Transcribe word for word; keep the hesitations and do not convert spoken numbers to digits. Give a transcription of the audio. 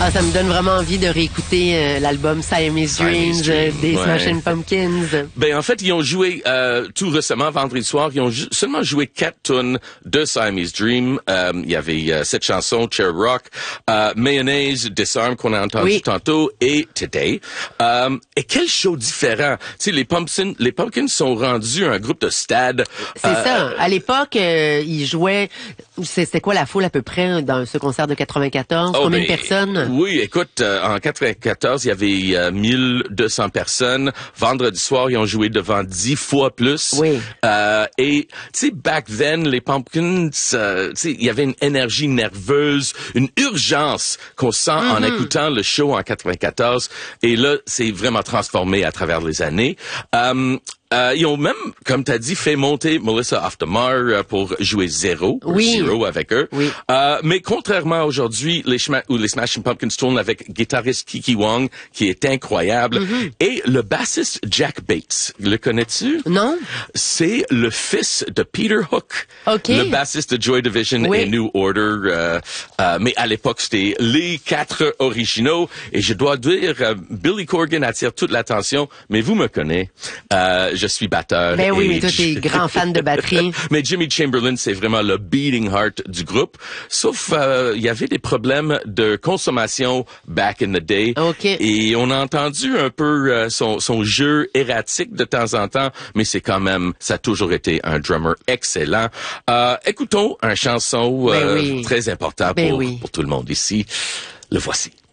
Ah, ça me donne vraiment envie de réécouter euh, l'album Siamese Dreams euh, des ouais. Smashing Pumpkins. Ben en fait, ils ont joué euh, tout récemment, vendredi soir, ils ont ju- seulement joué quatre tunes de Siamese Dream. Euh, il y avait euh, cette chanson, Chair Rock, euh, Mayonnaise, Disarm qu'on a entendu oui. tantôt, et Today. Euh, et quel show différent. Tu sais, les Pumpkins, les Pumpkins sont rendus un groupe de stade. C'est euh, ça. À l'époque, euh, ils jouaient. C'était quoi la foule à peu près dans ce concert de quatre-vingt-quatorze? Oh, Combien ben, de personnes? Oui, écoute, euh, en quatre-vingt-quatorze, il y avait euh, mille deux cents personnes. Vendredi soir, ils ont joué devant dix fois plus. Oui. Euh, et, tu sais, back then, les Pumpkins, euh, tu sais, il y avait une énergie nerveuse, une urgence qu'on sent mm-hmm. en écoutant le show en quatre-vingt-quatorze. Et là, c'est vraiment transformé à travers les années. Euh, Euh, ils ont même, comme tu as dit, fait monter Melissa Aftermar euh, pour jouer Zero, oui. Zero avec eux. Oui. Euh, mais contrairement à aujourd'hui, les, Schma- où les Smashing Pumpkins tournent avec guitariste Kiki Wong, qui est incroyable, mm-hmm. et le bassiste Jack Bates. Le connais-tu? Non. C'est le fils de Peter Hook, okay. le bassiste de Joy Division oui. et New Order. Euh, euh, mais à l'époque, c'était les quatre originaux. Et je dois dire, euh, Billy Corgan attire toute l'attention, mais vous me connaissez. Euh, je suis batteur. Ben oui, mais toi, t'es grand fan de batterie. Mais Jimmy Chamberlin, c'est vraiment le beating heart du groupe. Sauf, euh, il y avait des problèmes de consommation back in the day. Okay. Et on a entendu un peu euh, son, son jeu erratique de temps en temps, mais c'est quand même, ça a toujours été un drummer excellent. Euh, écoutons un chanson euh, ben oui. très important ben pour, oui. pour tout le monde ici. Le voici.